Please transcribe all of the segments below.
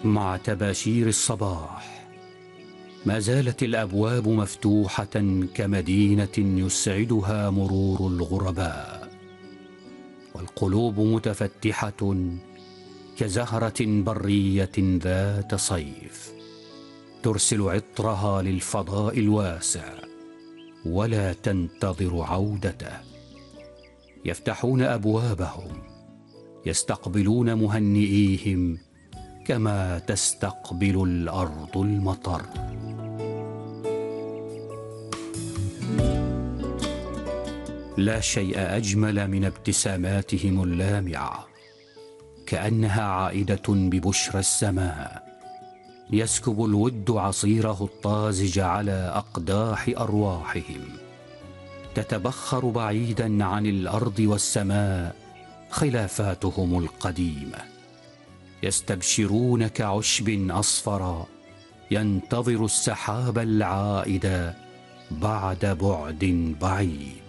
مع تباشير الصباح ما زالت الأبواب مفتوحة كمدينة يسعدها مرور الغرباء، والقلوب متفتحة كزهرة برية ذات صيف ترسل عطرها للفضاء الواسع ولا تنتظر عودته. يفتحون أبوابهم يستقبلون مهنئيهم كما تستقبل الأرض المطر. لا شيء أجمل من ابتساماتهم اللامعة، كأنها عائدة ببشرى السماء. يسكب الود عصيره الطازج على أقداح أرواحهم، تتبخر بعيدا عن الأرض والسماء خلافاتهم القديمة. يستبشرون كعشب أصفر ينتظر السحاب العائد بعد بعد بعيد.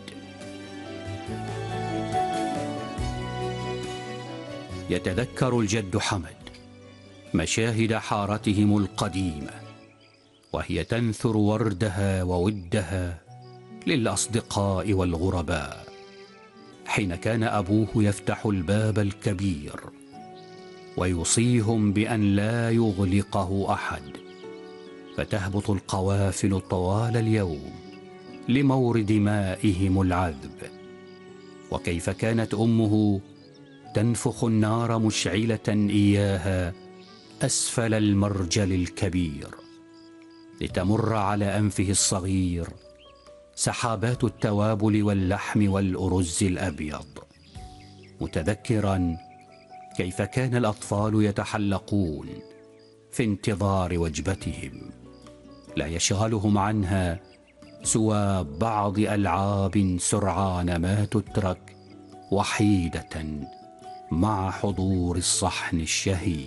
يتذكر الجد حمد مشاهد حارتهم القديمة وهي تنثر وردها وودها للأصدقاء والغرباء، حين كان أبوه يفتح الباب الكبير ويوصيهم بأن لا يغلقه أحد، فتهبط القوافل طوال اليوم لمورد مائهم العذب. وكيف كانت أمه تنفخ النار مشعلة إياها أسفل المرجل الكبير لتمر على أنفه الصغير سحابات التوابل واللحم والأرز الأبيض، متذكرا كيف كان الأطفال يتحلقون في انتظار وجبتهم، لا يشغلهم عنها سوى بعض ألعاب سرعان ما تترك وحيدة مع حضور الصحن الشهي.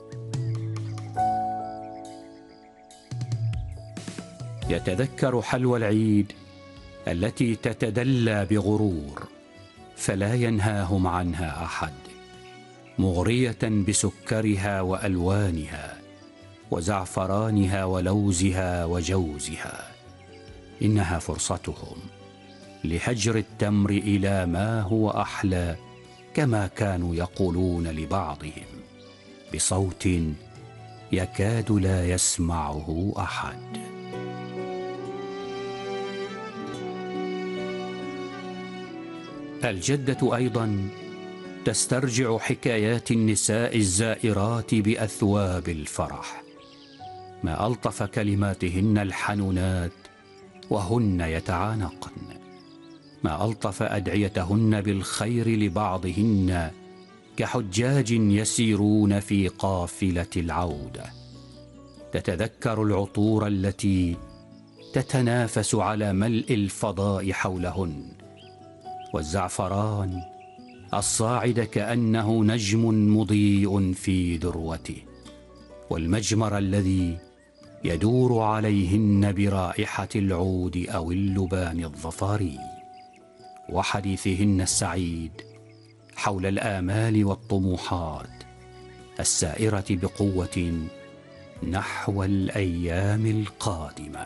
يتذكر حلوى العيد التي تتدلى بغرور فلا ينهاهم عنها أحد، مغرية بسكرها وألوانها وزعفرانها ولوزها وجوزها. إنها فرصتهم لهجر التمر إلى ما هو أحلى، كما كانوا يقولون لبعضهم بصوت يكاد لا يسمعه أحد. الجدة أيضا تسترجع حكايات النساء الزائرات بأثواب الفرح، ما ألطف كلماتهن الحنونات وهن يتعانقن، ما ألطف أدعيتهن بالخير لبعضهن كحجاج يسيرون في قافلة العودة. تتذكر العطور التي تتنافس على ملء الفضاء حولهن، والزعفران الصاعد كأنه نجم مضيء في ذروته، والمجمر الذي يدور عليهن برائحة العود أو اللبان الظفاري، وحديثهن السعيد حول الآمال والطموحات السائرة بقوة نحو الأيام القادمة.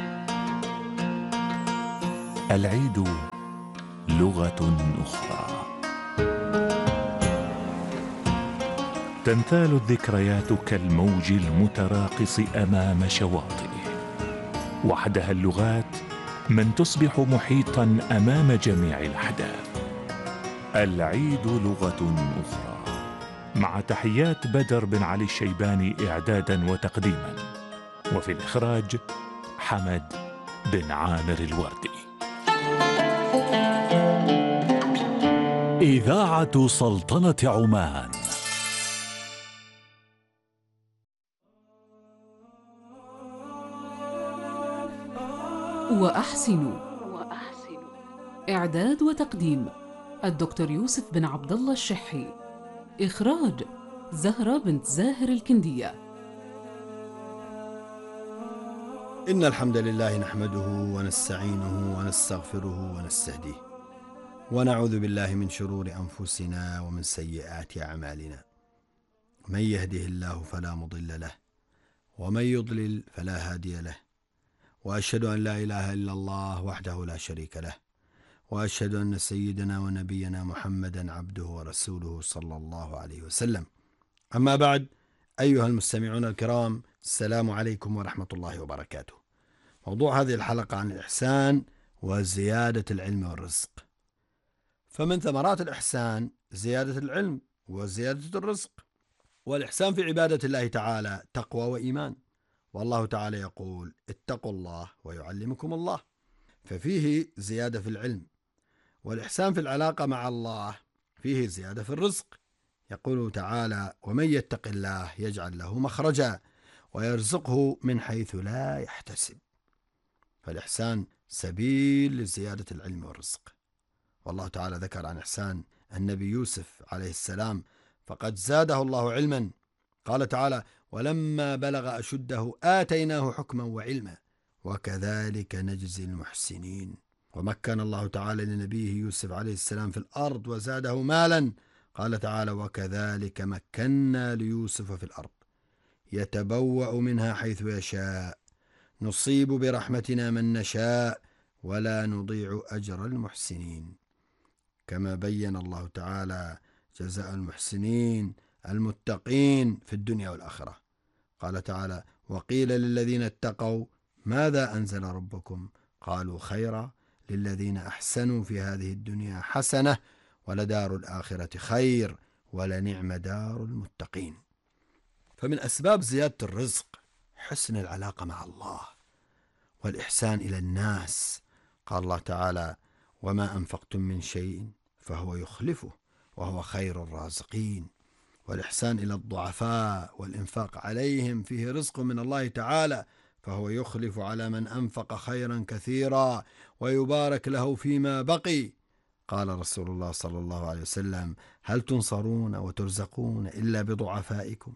العيد لغة أخرى. تنثال الذكريات كالموج المتراقص أمام شواطئه، وحدها اللغات من تصبح محيطا أمام جميع الأحداث. العيد لغة أخرى، مع تحيات بدر بن علي الشيباني إعدادا وتقديما، وفي الإخراج حمد بن عامر الوردي. إذاعة سلطنة عمان. وأحسنوا. إعداد وتقديم الدكتور يوسف بن عبد الله الشحي. إخراج زهرة بنت زاهر الكندية. إن الحمد لله نحمده ونستعينه ونستغفره ونستهديه، ونعوذ بالله من شرور أنفسنا ومن سيئات أعمالنا. من يهده الله فلا مضل له ومن يضلل فلا هادي له، وأشهد أن لا إله إلا الله وحده لا شريك له، وأشهد أن سيدنا ونبينا محمدا عبده ورسوله صلى الله عليه وسلم. أما بعد، أيها المستمعون الكرام، السلام عليكم ورحمة الله وبركاته. موضوع هذه الحلقة عن الإحسان وزيادة العلم والرزق. فمن ثمرات الإحسان زيادة العلم وزيادة الرزق. والإحسان في عبادة الله تعالى تقوى وإيمان، والله تعالى يقول: اتقوا الله ويعلمكم الله، ففيه زيادة في العلم. والإحسان في العلاقة مع الله فيه زيادة في الرزق. يقول تعالى: ومن يتق الله يجعل له مخرجا ويرزقه من حيث لا يحتسب. فالإحسان سبيل لزيادة العلم والرزق. والله تعالى ذكر عن إحسان النبي يوسف عليه السلام فقد زاده الله علما. قال تعالى: ولما بلغ أشده آتيناه حكما وعلما وكذلك نجزي المحسنين. ومكن الله تعالى لنبيه يوسف عليه السلام في الأرض وزاده مالا. قال تعالى: وكذلك مكنا ليوسف في الأرض يتبوأ منها حيث يشاء نصيب برحمتنا من نشاء ولا نضيع أجر المحسنين. كما بين الله تعالى جزاء المحسنين المتقين في الدنيا والآخرة. قال تعالى: وقيل للذين اتقوا ماذا أنزل ربكم قالوا خيرا للذين أحسنوا في هذه الدنيا حسنة ولدار الآخرة خير ولنعم دار المتقين. فمن أسباب زيادة الرزق حسن العلاقة مع الله والإحسان إلى الناس. قال الله تعالى: وما أنفقتم من شيء فهو يخلفه وهو خير الرازقين. والإحسان إلى الضعفاء والإنفاق عليهم فيه رزق من الله تعالى، فهو يخلف على من أنفق خيرا كثيرا ويبارك له فيما بقي. قال رسول الله صلى الله عليه وسلم: هل تنصرون وترزقون إلا بضعفائكم؟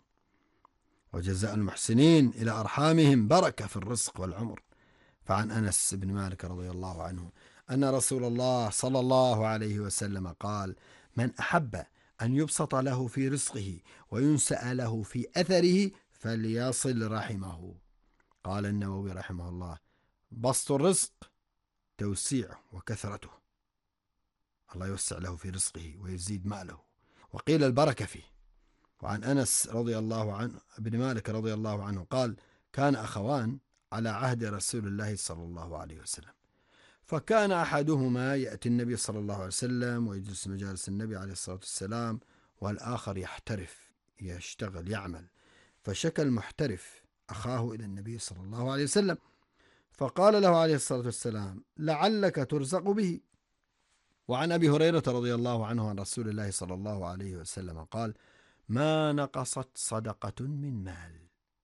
وجزاء المحسنين إلى أرحامهم بركة في الرزق والعمر. فعن أنس بن مالك رضي الله عنه أن رسول الله صلى الله عليه وسلم قال: من أحب أن يبسط له في رزقه وينسأ له في أثره فليصل رحمه. قال النووي رحمه الله: بسط الرزق توسيعه وكثرته، الله يوسع له في رزقه ويزيد ماله. وقيل البركة فيه. وعن أنس رضي الله عنه بن مالك رضي الله عنه قال: كان أخوان على عهد رسول الله صلى الله عليه وسلم، فكان أحدهما يأتي النبي صلى الله عليه وسلم ويجلس مجالس النبي عليه الصلاة والسلام، والآخر يحترف يشتغل يعمل. فشكى المحترف أخاه إلى النبي صلى الله عليه وسلم، فقال له عليه الصلاة والسلام: لعلك ترزق به. وعن أبي هريرة رضي الله عنه عن رسول الله صلى الله عليه وسلم قال: ما نقصت صدقة من مال.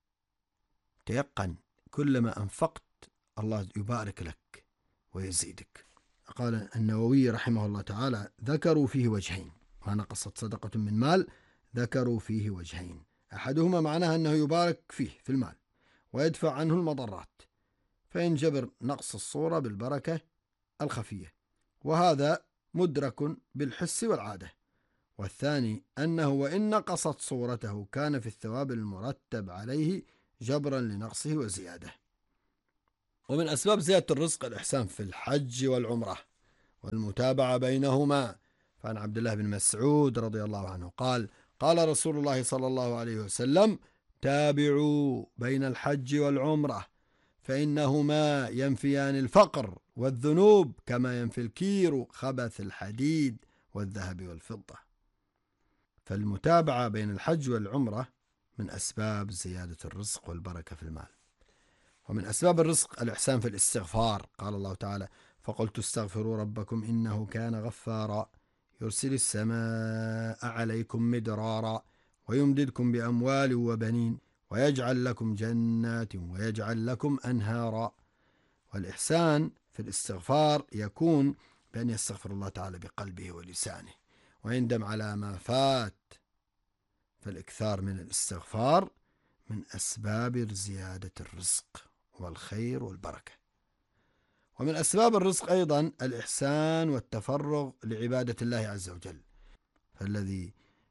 تيقن كلما أنفقت الله يبارك لك ويزيدك. قال النووي رحمه الله تعالى: ذكروا فيه وجهين. ما نقصت صدقة من مال ذكروا فيه وجهين، أحدهما معناها أنه يبارك فيه في المال ويدفع عنه المضرات، فينجبر نقص الصورة بالبركة الخفية، وهذا مدرك بالحس والعادة. والثاني أنه وإن نقصت صورته كان في الثواب المرتب عليه جبرا لنقصه وزيادة. ومن أسباب زيادة الرزق الإحسان في الحج والعمرة والمتابعة بينهما. فعن عبد الله بن مسعود رضي الله عنه قال: قال رسول الله صلى الله عليه وسلم: تابعوا بين الحج والعمرة فإنهما ينفيان الفقر والذنوب كما ينفي الكير خبث الحديد والذهب والفضة. فالمتابعة بين الحج والعمرة من أسباب زيادة الرزق والبركة في المال. ومن أسباب الرزق الإحسان في الاستغفار. قال الله تعالى: فقلت استغفروا ربكم إنه كان غفارا يرسل السماء عليكم مدرارا ويمددكم بأموال وبنين ويجعل لكم جنات ويجعل لكم أنهارا. والإحسان في الاستغفار يكون بأن يستغفر الله تعالى بقلبه ولسانه ويندم على ما فات. فالإكثار من الاستغفار من أسباب زيادة الرزق والخير والبركة. ومن أسباب الرزق أيضا الإحسان والتفرغ لعبادة الله عز وجل. فالذي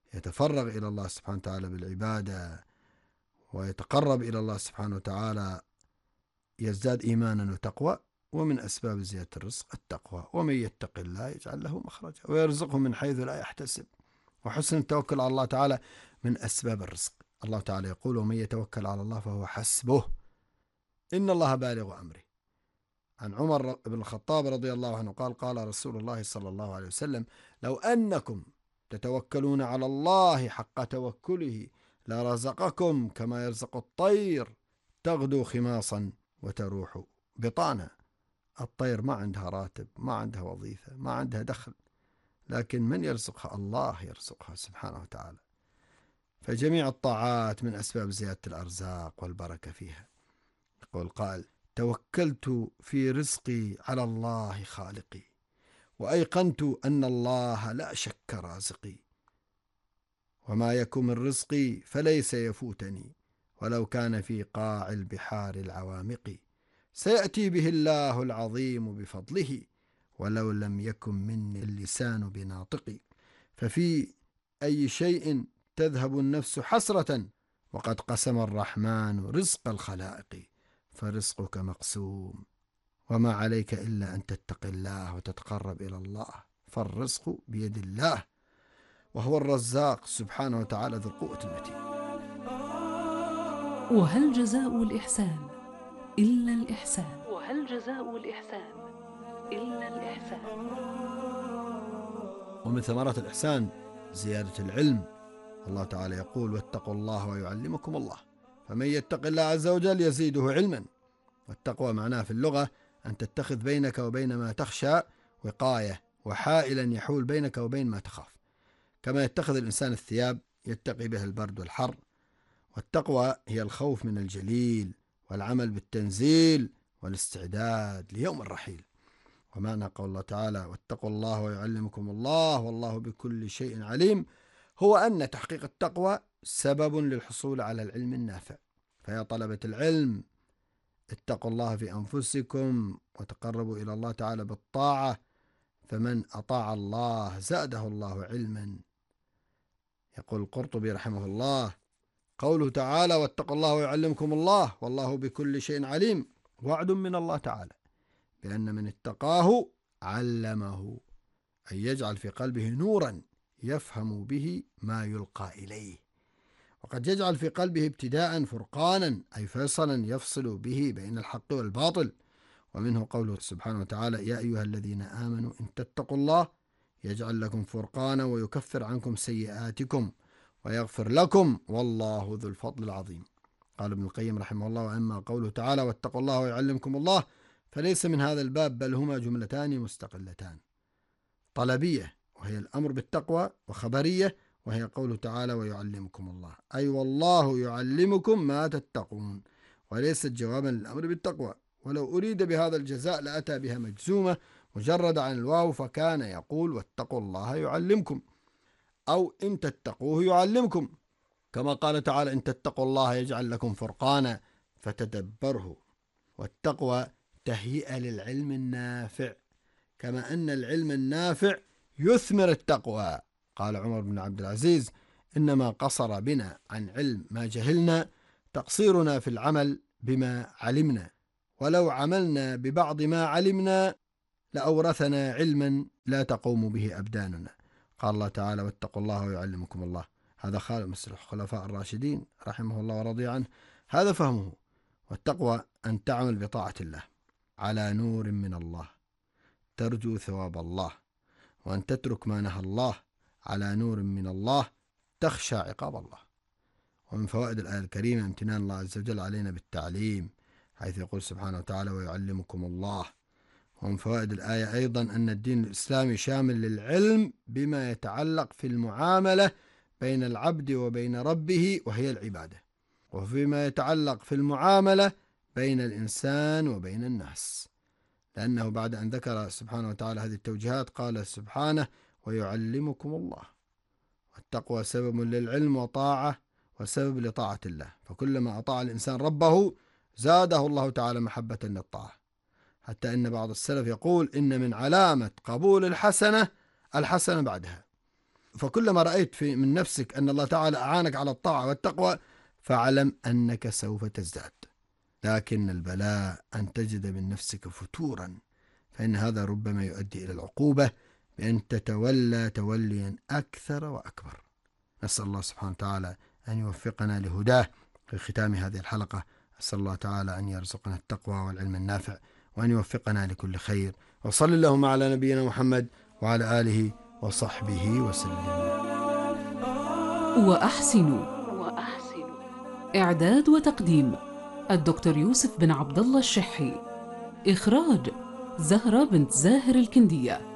يتفرغ إلى الله سبحانه وتعالى بالعبادة ويتقرب إلى الله سبحانه وتعالى يزداد إيمانا وتقوى. ومن أسباب زيادة الرزق التقوى. ومن يتق الله يجعل له مخرجا ويرزقه من حيث لا يحتسب. وحسن التوكل على الله تعالى من أسباب الرزق. الله تعالى يقول: ومن يتوكل على الله فهو حسبه إن الله بالغ أمره. عن عمر بن الخطاب رضي الله عنه قال: قال رسول الله صلى الله عليه وسلم: لو أنكم تتوكلون على الله حق توكله لرزقكم كما يرزق الطير تغدو خماصا وتروح بطانا. الطير ما عندها راتب، ما عندها وظيفة، ما عندها دخل، لكن من يرزقها؟ الله يرزقها سبحانه وتعالى. فجميع الطاعات من أسباب زيادة الأرزاق والبركة فيها. يقول قائل: توكلت في رزقي على الله خالقي وأيقنت أن الله لا شك رازقي، وما يكن من رزقي فليس يفوتني ولو كان في قاع البحار العوامق، سيأتي به الله العظيم بفضله ولو لم يكن مني اللسان بناطقي. ففي أي شيء تذهب النفس حسرة وقد قسم الرحمن رزق الخلائق، فرزقك مقسوم وما عليك إلا أن تتقي الله وتتقرب إلى الله، فالرزق بيد الله وهو الرزاق سبحانه وتعالى ذو القوة المتين. وهل جزاء الإحسان إلا الإحسان؟ وهل جزاء الإحسان إلا الإحسان؟ ومن ثمرات الإحسان زيادة العلم. الله تعالى يقول: واتقوا الله ويعلمكم الله. فمن يتق الله عز وجل يزيده علما. والتقوى معناه في اللغة أن تتخذ بينك وبين ما تخشى وقاية وحائلا يحول بينك وبين ما تخاف، كما يتخذ الإنسان الثياب يتقي به البرد والحر. والتقوى هي الخوف من الجليل والعمل بالتنزيل والاستعداد ليوم الرحيل. ومعنى قول الله تعالى: واتقوا الله ويعلمكم الله والله بكل شيء عليم، هو أن تحقيق التقوى سبب للحصول على العلم النافع. فيا طلبة العلم، اتقوا الله في أنفسكم وتقربوا إلى الله تعالى بالطاعة، فمن أطاع الله زاده الله علما. يقول القرطبي رحمه الله: قوله تعالى: واتقوا الله ويعلمكم الله والله بكل شيء عليم، وعد من الله تعالى بأن من اتقاه علمه، أن يجعل في قلبه نورا يفهم به ما يلقى إليه، وقد يجعل في قلبه ابتداء فرقانا أي فيصلا يفصل به بين الحق والباطل. ومنه قوله سبحانه وتعالى: يا أيها الذين آمنوا إن تتقوا الله يجعل لكم فرقانا ويكفر عنكم سيئاتكم ويغفر لكم والله ذو الفضل العظيم. قال ابن القيم رحمه الله: وأما قوله تعالى: واتقوا الله ويعلمكم الله، فليس من هذا الباب، بل هما جملتان مستقلتان، طلبية وهي الأمر بالتقوى، وخبرية وهي قوله تعالى: ويعلمكم الله، أي والله يعلمكم ما تتقون، وليست جوابا للأمر بالتقوى. ولو أريد بهذا الجزاء لأتى بها مجزومة مجرد عن الواو، فكان يقول: واتقوا الله يعلمكم، أو إن تتقوه يعلمكم، كما قال تعالى: إن تتقوا الله يجعل لكم فرقانا فتدبره. والتقوى تهيئة للعلم النافع، كما أن العلم النافع يثمر التقوى. قال عمر بن عبد العزيز: إنما قصر بنا عن علم ما جهلنا تقصيرنا في العمل بما علمنا، ولو عملنا ببعض ما علمنا لأورثنا علما لا تقوم به أبداننا. قال الله تعالى: واتقوا الله ويعلمكم الله. هذا خالص الخلفاء الراشدين رحمه الله ورضي عنه، هذا فهمه. والتقوى أن تعمل بطاعة الله على نور من الله ترجو ثواب الله، وأن تترك ما نهى الله على نور من الله تخشى عقاب الله. ومن فوائد الآية الكريمة امتنان الله عز وجل علينا بالتعليم، حيث يقول سبحانه وتعالى: ويعلمكم الله. ومن فوائد الآية أيضا أن الدين الإسلامي شامل للعلم بما يتعلق في المعاملة بين العبد وبين ربه وهي العبادة، وفيما يتعلق في المعاملة بين الإنسان وبين الناس، لأنه بعد أن ذكر سبحانه وتعالى هذه التوجيهات قال سبحانه: ويعلمكم الله. والتقوى سبب للعلم وطاعة وسبب لطاعة الله، فكلما أطاع الإنسان ربه زاده الله تعالى محبة للطاعة، حتى إن بعض السلف يقول: إن من علامة قبول الحسنة بعدها. فكلما رأيت من نفسك أن الله تعالى أعانك على الطاعة والتقوى فاعلم أنك سوف تزداد. لكن البلاء أن تجد من نفسك فتورا، فإن هذا ربما يؤدي إلى العقوبة بأن تتولى توليا أكثر وأكبر. نسأل الله سبحانه وتعالى أن يوفقنا لهداه. في ختام هذه الحلقة أسأل الله تعالى أن يرزقنا التقوى والعلم النافع، وأن يوفقنا لكل خير. وصل اللهم على نبينا محمد وعلى آله وصحبه وسلم. وأحسنوا. إعداد وتقديم الدكتور يوسف بن عبد الله الشحي. إخراج زهرة بنت زاهر الكندية.